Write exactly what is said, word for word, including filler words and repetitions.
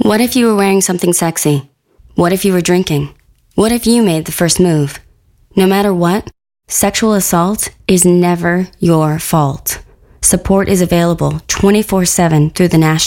What if you were wearing something sexy? What if you were drinking? What if you made the first move? No matter what, sexual assault is never your fault. Support is available twenty-four seven through the National